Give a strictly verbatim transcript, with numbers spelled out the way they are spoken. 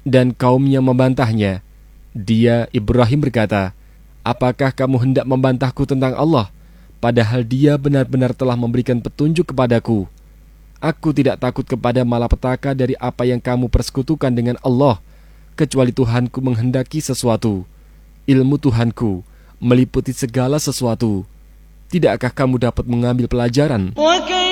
Dan kaumnya membantahnya. Dia, Ibrahim, berkata, apakah kamu hendak membantahku tentang Allah, padahal Dia benar-benar telah memberikan petunjuk kepadaku? Aku tidak takut kepada malapetaka dari apa yang kamu persekutukan dengan Allah, kecuali Tuhanku menghendaki sesuatu. Ilmu Tuhanku meliputi segala sesuatu. Tidakkah kamu dapat mengambil pelajaran?